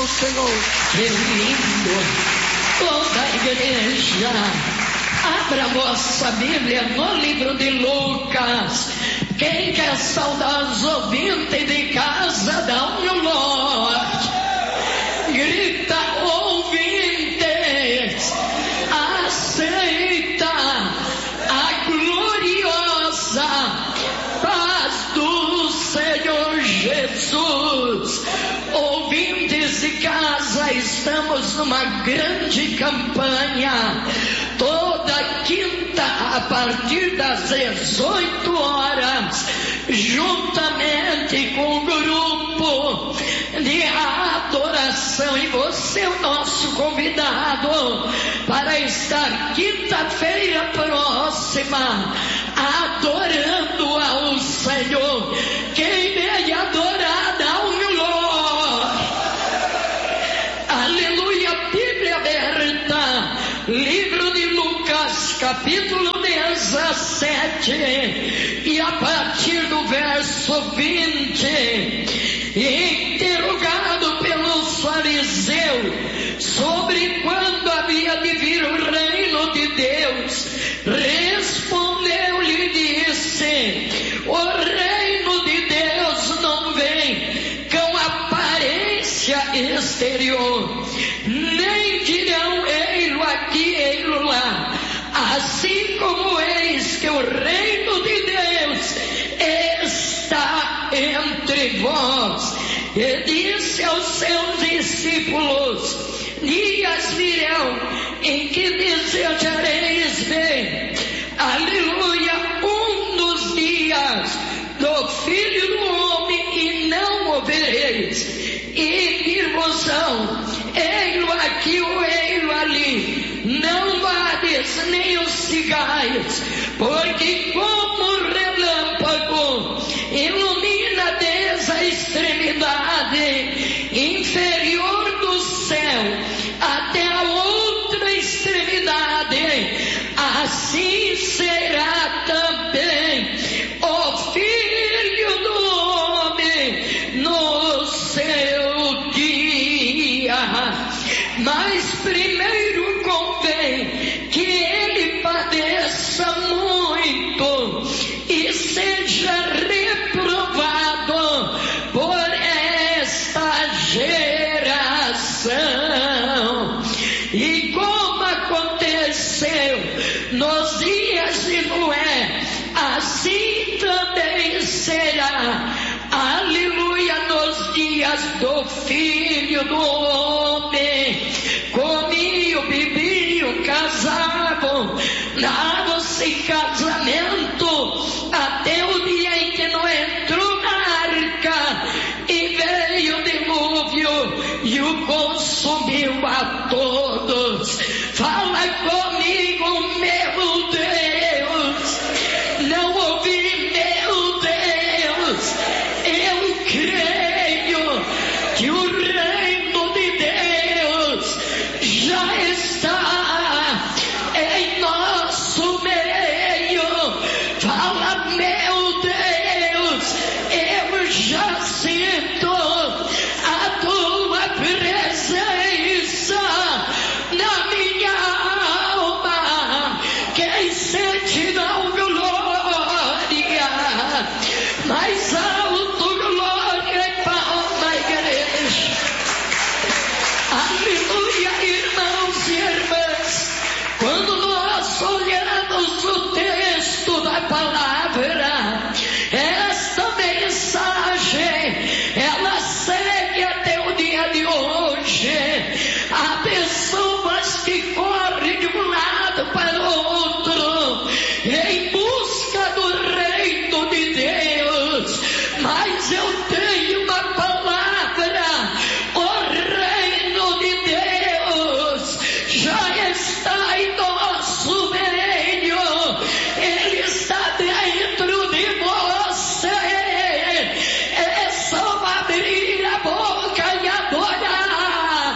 ao Senhor. Que lindo! Toda a igreja, abra a vossa Bíblia no livro de Lucas. Quem quer saudar os ouvintes de casa, dá um glória. Grita, ouvintes, aceita a gloriosa paz do Senhor Jesus. Ouvintes de casa, estamos numa grande campanha. Toda quinta, a partir das 18 horas, juntamente com o grupo de adoração. E você é o nosso convidado para estar quinta-feira próxima adorando ao Senhor. Quem vem adorar, dá um glória. Aleluia. Bíblia aberta, livro de Lucas, capítulo 17, e a partir do verso 20. Interrogado pelos fariseus sobre quando havia de vir o reino de Deus, respondeu-lhe e disse: o reino de Deus não vem com aparência exterior, nem dirão ei-lo aqui, ei-lo lá. Assim como eis que o reino de Deus está entre vós. E disse aos seus discípulos: dias virão em que desejareis ver, aleluia, um dos dias do Filho do Homem, e não o vereis, e dir-vos-ão: ei-lo aqui ou ei-lo ali, não vades nem os sigais, porque como relâmpago ilumina desde a extremidade inferior do céu até a outra extremidade, assim será também o Filho do Homem no seu dia. Mas primeiro convém que ele padeça muito e seja reprovado por esta geração. E como aconteceu nos dias de Noé, assim também será, aleluia, nos dias do Filho do Homem. Comiam, bebiam, casavam, davam-se em casamento, até o dia em que não entrou na arca e veio o dilúvio e o consumiu a todos. Fala comigo, meu Deus. Não ouvi, meu Deus. Eu creio que o reino de Deus já está em nosso meio. Fala, meu Deus, eu já sinto a tua presença na minha alma. Quem sente dá glória, mais alto, glória e palma, igreja. Aleluia, irmãos e irmãs. Quando nós olhamos o texto da palavra, esta mensagem, ela segue até o dia de hoje. Há pessoas que correm de um lado para o outro em busca do reino